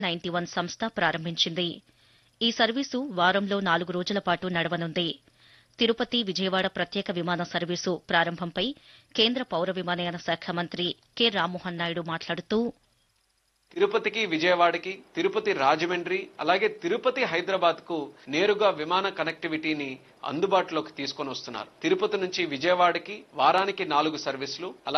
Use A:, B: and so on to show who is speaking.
A: 91 సంస్థ ప్రారంభించింది. ఈ సర్వీసు వారంలో 4 రోజుల పాటు నడవనుంది. తిరుపతి విజయవాడ ప్రత్యేక విమాన సర్వీసు ప్రారంభంపై కేంద్ర పౌర విమానయాన శాఖ మంత్రి కె రామ్మోహన్ నాయుడు మాట్లాడుతూ
B: తిరుపతికి విజయవాడకి, తిరుపతి రాజమండ్రి, అలాగే తిరుపతి హైదరాబాద్ కు నేరుగా విమాన కనెక్టివిటీని అందుబాటులోకి తీసుకొని వస్తున్నారు. తిరుపతి నుంచి విజయవాడకి వారానికి 4 సర్వీసులు,